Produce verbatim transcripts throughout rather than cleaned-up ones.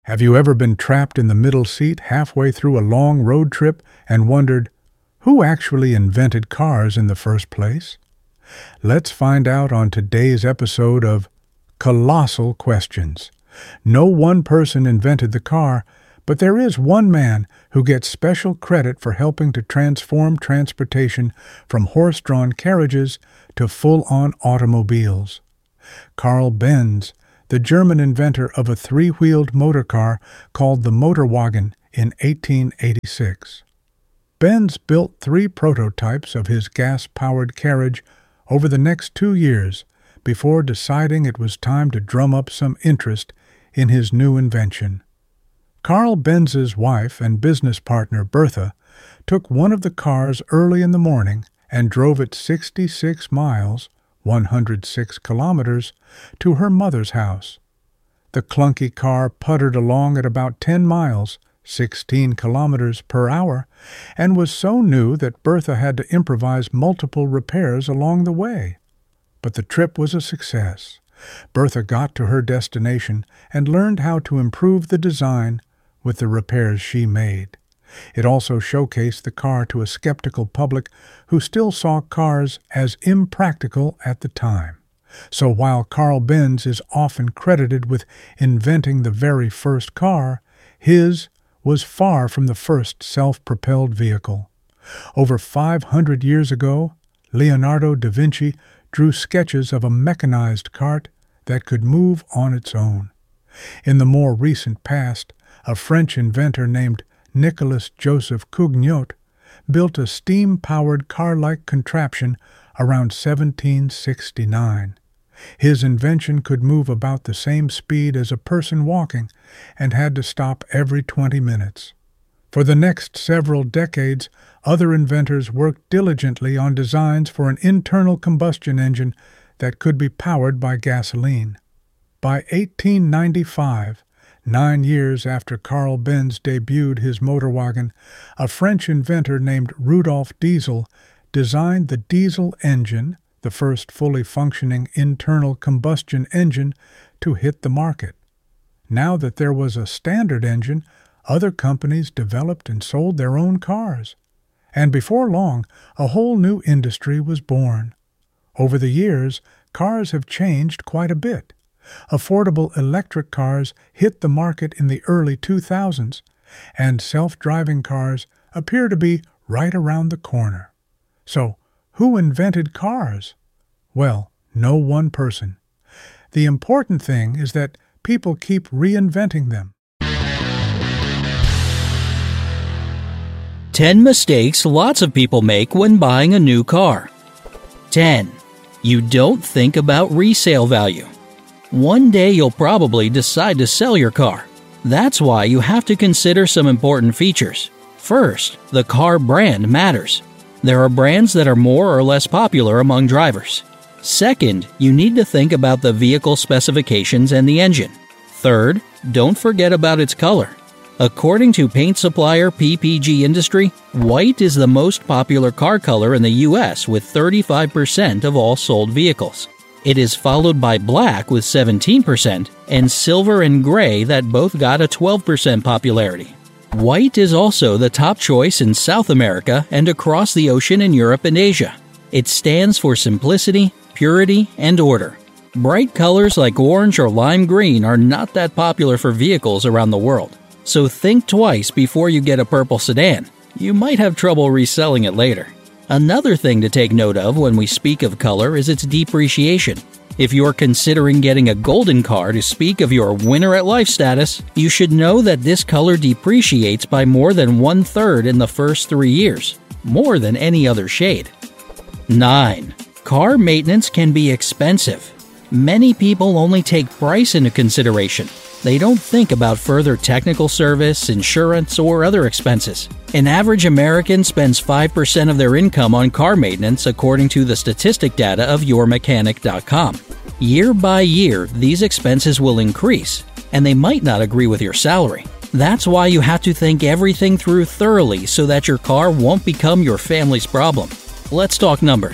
Have you ever been trapped in the middle seat halfway through a long road trip and wondered, who actually invented cars in the first place? Let's find out on today's episode of Colossal Questions. No one person invented the car, but there is one man who gets special credit for helping to transform transportation from horse-drawn carriages to full-on automobiles. Carl Benz, the German inventor of a three-wheeled motor car called the Motorwagen in eighteen eighty-six. Benz built three prototypes of his gas-powered carriage over the next two years before deciding it was time to drum up some interest in his new invention. Carl Benz's wife and business partner Bertha took one of the cars early in the morning and drove it sixty-six miles, one hundred six kilometers, to her mother's house. The clunky car puttered along at about ten miles, sixteen kilometers per hour, and was so new that Bertha had to improvise multiple repairs along the way. But the trip was a success. Bertha got to her destination and learned how to improve the design with the repairs she made. It also showcased the car to a skeptical public who still saw cars as impractical at the time. So while Carl Benz is often credited with inventing the very first car, his was far from the first self-propelled vehicle. Over five hundred years ago, Leonardo da Vinci drew sketches of a mechanized cart that could move on its own. In the more recent past, a French inventor named Nicolas Joseph Cugnot built a steam-powered car-like contraption around seventeen sixty-nine. His invention could move about the same speed as a person walking and had to stop every twenty minutes. For the next several decades, other inventors worked diligently on designs for an internal combustion engine that could be powered by gasoline. By eighteen ninety-five, nine years after Carl Benz debuted his Motorwagen, a French inventor named Rudolf Diesel designed the diesel engine, the first fully functioning internal combustion engine to hit the market. Now that there was a standard engine, other companies developed and sold their own cars. And before long, a whole new industry was born. Over the years, cars have changed quite a bit. Affordable electric cars hit the market in the early two thousands, and self-driving cars appear to be right around the corner. So, who invented cars? Well, no one person. The important thing is that people keep reinventing them. ten mistakes lots of people make when buying a new car. ten. You don't think about resale value. One day you'll probably decide to sell your car. That's why you have to consider some important features. First, the car brand matters. There are brands that are more or less popular among drivers. Second, you need to think about the vehicle specifications and the engine. Third, don't forget about its color. According to paint supplier P P G Industry, white is the most popular car color in the U S with thirty-five percent of all sold vehicles. It is followed by black with seventeen percent and silver and gray that both got a twelve percent popularity. White is also the top choice in South America and across the ocean in Europe and Asia. It stands for simplicity, purity, and order. Bright colors like orange or lime green are not that popular for vehicles around the world. So think twice before you get a purple sedan. You might have trouble reselling it later. Another thing to take note of when we speak of color is its depreciation. If you're considering getting a golden car to speak of your winner at life status, you should know that this color depreciates by more than one-third in the first three years, more than any other shade. nine. Car maintenance can be expensive. Many people only take price into consideration. They don't think about further technical service, insurance, or other expenses. An average American spends five percent of their income on car maintenance according to the statistic data of your mechanic dot com. Year by year, these expenses will increase, and they might not agree with your salary. That's why you have to think everything through thoroughly so that your car won't become your family's problem. Let's talk numbers.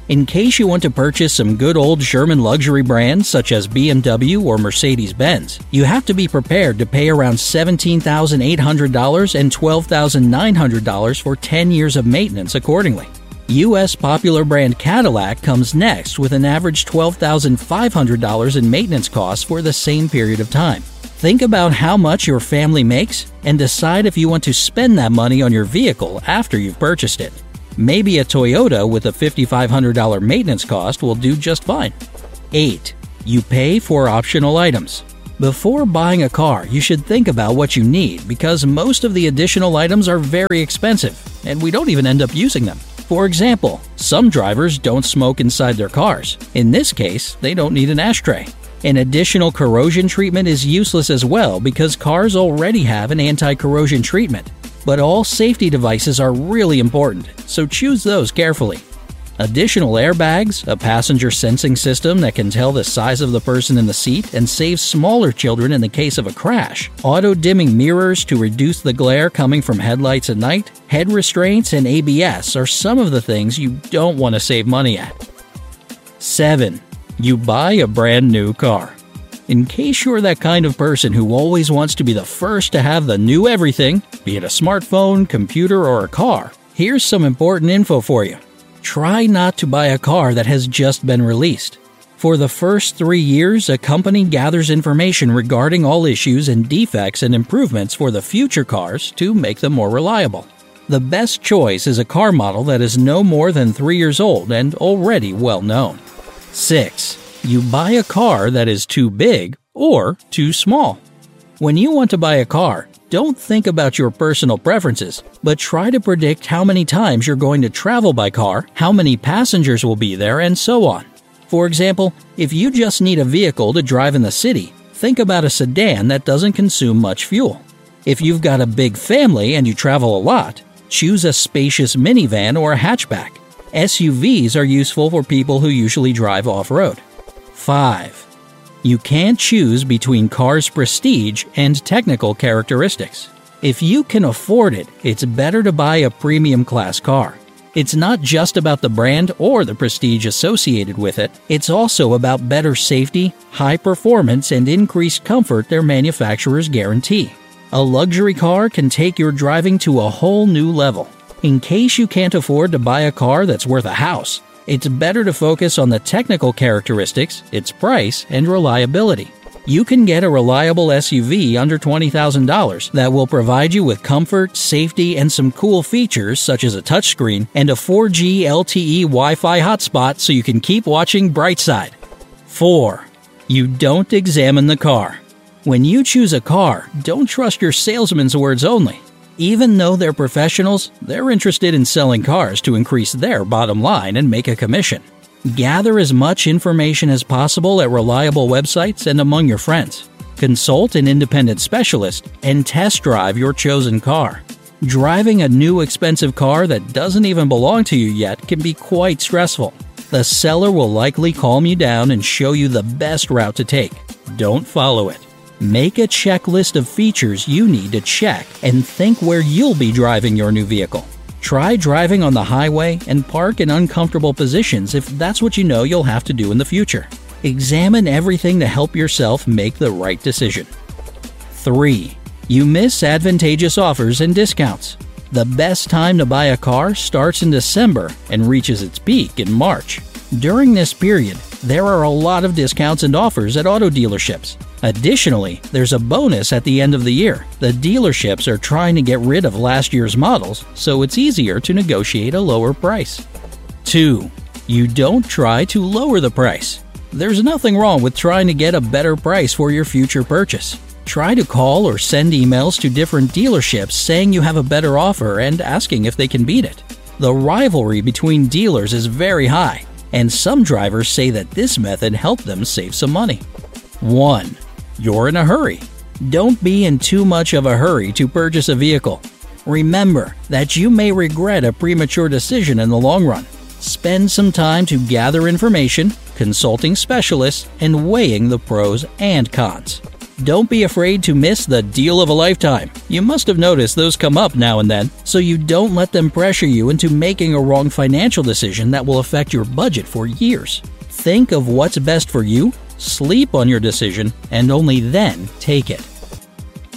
In case you want to purchase some good old German luxury brands such as B M W or Mercedes-Benz, you have to be prepared to pay around seventeen thousand eight hundred dollars and twelve thousand nine hundred dollars for ten years of maintenance accordingly. U S popular brand Cadillac comes next with an average twelve thousand five hundred dollars in maintenance costs for the same period of time. Think about how much your family makes and decide if you want to spend that money on your vehicle after you've purchased it. Maybe a Toyota with a five thousand five hundred dollars maintenance cost will do just fine. eight. You pay for optional items. Before buying a car, you should think about what you need because most of the additional items are very expensive, and we don't even end up using them. For example, some drivers don't smoke inside their cars. In this case, they don't need an ashtray. An additional corrosion treatment is useless as well because cars already have an anti-corrosion treatment. But all safety devices are really important, so choose those carefully. Additional airbags, a passenger sensing system that can tell the size of the person in the seat and save smaller children in the case of a crash, auto-dimming mirrors to reduce the glare coming from headlights at night, head restraints, and A B S are some of the things you don't want to save money at. seven. You buy a brand new car. In case you're that kind of person who always wants to be the first to have the new everything, be it a smartphone, computer, or a car, here's some important info for you. Try not to buy a car that has just been released. For the first three years, a company gathers information regarding all issues and defects and improvements for the future cars to make them more reliable. The best choice is a car model that is no more than three years old and already well known. six. You buy a car that is too big or too small. When you want to buy a car, don't think about your personal preferences, but try to predict how many times you're going to travel by car, how many passengers will be there, and so on. For example, if you just need a vehicle to drive in the city, think about a sedan that doesn't consume much fuel. If you've got a big family and you travel a lot, choose a spacious minivan or a hatchback. S U Vs are useful for people who usually drive off-road. five. You can't choose between cars' prestige and technical characteristics. If you can afford it, it's better to buy a premium class car. It's not just about the brand or the prestige associated with it, it's also about better safety, high performance, and increased comfort their manufacturers guarantee. A luxury car can take your driving to a whole new level. In case you can't afford to buy a car that's worth a house, it's better to focus on the technical characteristics, its price, and reliability. You can get a reliable S U V under twenty thousand dollars that will provide you with comfort, safety, and some cool features such as a touchscreen and a four G L T E Wi-Fi hotspot so you can keep watching Brightside. four. You don't examine the car. When you choose a car, don't trust your salesman's words only. Even though they're professionals, they're interested in selling cars to increase their bottom line and make a commission. Gather as much information as possible at reliable websites and among your friends. Consult an independent specialist and test drive your chosen car. Driving a new expensive car that doesn't even belong to you yet can be quite stressful. The seller will likely calm you down and show you the best route to take. Don't follow it. Make a checklist of features you need to check and think where you'll be driving your new vehicle. Try driving on the highway and park in uncomfortable positions if that's what you know you'll have to do in the future. Examine everything to help yourself make the right decision. three. You miss advantageous offers and discounts. The best time to buy a car starts in December and reaches its peak in March. During this period, there are a lot of discounts and offers at auto dealerships. Additionally, there's a bonus at the end of the year. The dealerships are trying to get rid of last year's models, so it's easier to negotiate a lower price. two. You don't try to lower the price. There's nothing wrong with trying to get a better price for your future purchase. Try to call or send emails to different dealerships saying you have a better offer and asking if they can beat it. The rivalry between dealers is very high, and some drivers say that this method helped them save some money. one. You're in a hurry. Don't be in too much of a hurry to purchase a vehicle. Remember that you may regret a premature decision in the long run. Spend some time to gather information, consulting specialists, and weighing the pros and cons. Don't be afraid to miss the deal of a lifetime. You must have noticed those come up now and then, so you don't let them pressure you into making a wrong financial decision that will affect your budget for years. Think of what's best for you, sleep on your decision, and only then take it.